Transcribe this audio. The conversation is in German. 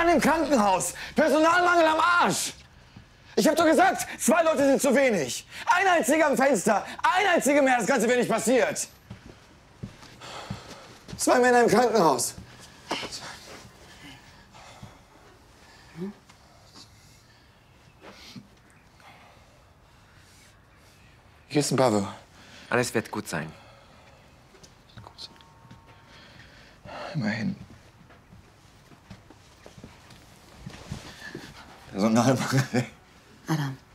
Mann im Krankenhaus. Personalmangel am Arsch. Ich hab doch gesagt, 2 Leute sind zu wenig. Ein einziger am Fenster. Ein einziger mehr. Das Ganze wäre nicht passiert. 2 Männer im Krankenhaus. Hier ist ein Pavel. Alles wird gut sein. Immerhin. Personalmangel. Adam.